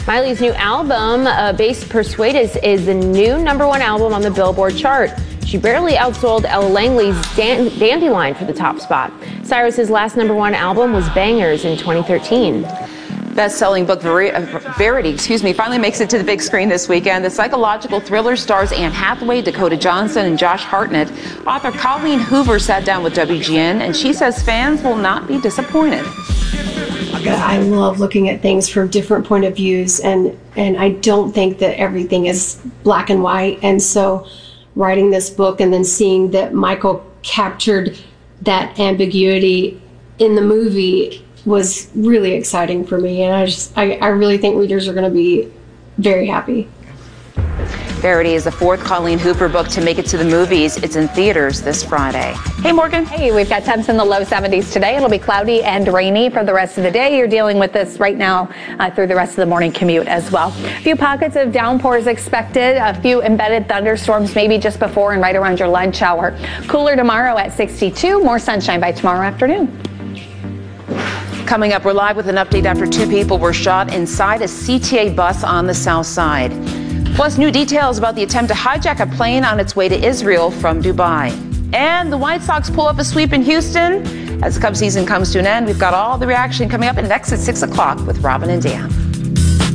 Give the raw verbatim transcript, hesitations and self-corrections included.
Miley's new album, uh, Bass Persuaded, is the new number one album on the Billboard chart. She barely outsold Ella Langley's Dan- Dandelion for the top spot. Cyrus's last number one album was Bangers in twenty thirteen. Best-selling book Verity, excuse me, finally makes it to the big screen this weekend. The psychological thriller stars Anne Hathaway, Dakota Johnson, and Josh Hartnett. Author Colleen Hoover sat down with W G N, and she says fans will not be disappointed. I love looking at things from different point of views, and and I don't think that everything is black and white. And so, writing this book and then seeing that Michael captured that ambiguity in the movie was really exciting for me, and I just I, I really think readers are going to be very happy. Verity is the fourth Colleen Hoover book to make it to the movies. It's in theaters this Friday. Hey, Morgan. Hey, we've got temps in the low seventies today. It'll be cloudy and rainy for the rest of the day. You're dealing with this right now uh, through the rest of the morning commute as well. A few pockets of downpours expected. A few embedded thunderstorms maybe just before and right around your lunch hour. Cooler tomorrow at sixty-two. More sunshine by tomorrow afternoon. Coming up, we're live with an update after two people were shot inside a C T A bus on the south side. Plus, new details about the attempt to hijack a plane on its way to Israel from Dubai. And the White Sox pull up a sweep in Houston. As the Cubs season comes to an end, we've got all the reaction coming up at next at six o'clock with Robin and Dan.